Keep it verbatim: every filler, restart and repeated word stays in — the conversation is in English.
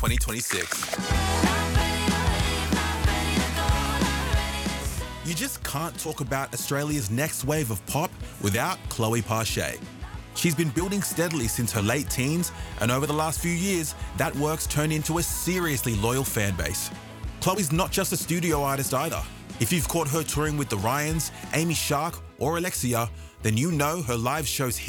twenty twenty-six. You just can't talk about Australia's next wave of pop without Chloe Parche. She's been building steadily since her late teens, and over the last few years, that work's turned into a seriously loyal fan base. Chloe's not just a studio artist either. If you've caught her touring with the Ryans, Amy Shark, or Alexia, then you know her live shows hit